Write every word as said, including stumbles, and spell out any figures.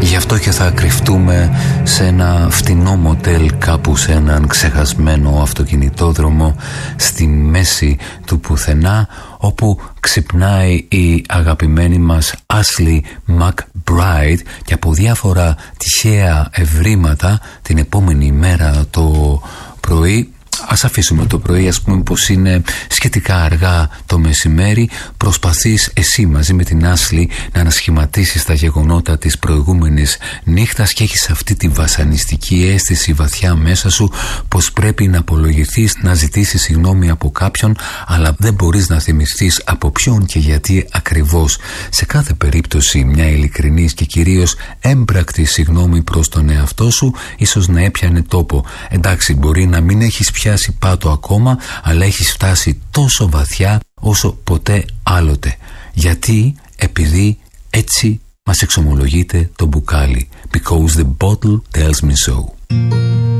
Γι' αυτό και θα κρυφτούμε σε ένα φτηνό μοτέλ κάπου σε έναν ξεχασμένο αυτοκινητόδρομο στη μέση του πουθενά, όπου ξυπνάει η αγαπημένη μας Ashley McBryde και από διάφορα τυχαία ευρήματα την επόμενη μέρα το πρωί, ας αφήσουμε το πρωί, ας πούμε πως είναι σχετικά αργά το μεσημέρι, προσπαθείς εσύ μαζί με την Ashley να ανασχηματίσεις τα γεγονότα της προηγούμενης νύχτας και έχεις αυτή τη βασανιστική αίσθηση βαθιά μέσα σου πως πρέπει να απολογηθείς, να ζητήσεις συγγνώμη από κάποιον, αλλά δεν μπορείς να θυμηθείς από ποιον και γιατί ακριβώς. Σε κάθε περίπτωση μια ειλικρινής και κυρίως έμπρακτη συγγνώμη προς τον εαυτό σου ίσως να έπιανε τόπο. Εντάξει, μπορεί να μην έχεις πιάσει πάτο ακόμα, αλλά έχεις φτάσει τόσο βαθιά όσο ποτέ άλλοτε. Γιατί? Επειδή έτσι μας εξομολογείται το μπουκάλι. Because the bottle tells me so.